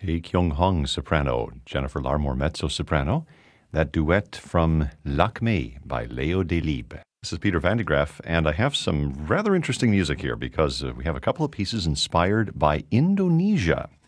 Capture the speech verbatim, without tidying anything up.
Hei Kyung-hong, soprano, Jennifer Larmore, mezzo-soprano. That duet from Lakmé by Léo Delibes. This is Peter Van de Graaff, and I have some rather interesting music here because uh, we have a couple of pieces inspired by Indonesia.